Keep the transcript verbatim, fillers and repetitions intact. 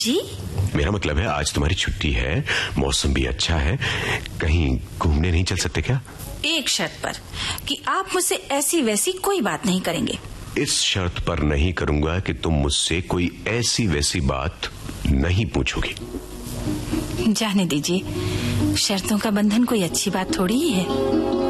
जी? मेरा मतलब है आज तुम्हारी छुट्टी है, मौसम भी अच्छा है, कहीं घूमने नहीं चल सकते क्या? एक शर्त पर कि आप मुझसे ऐसी वैसी कोई बात नहीं करेंगे। इस शर्त पर नहीं करूंगा कि तुम मुझसे कोई ऐसी वैसी बात नहीं पूछोगी। जाने दीजिए, शर्तों का बंधन कोई अच्छी बात थोड़ी ही है।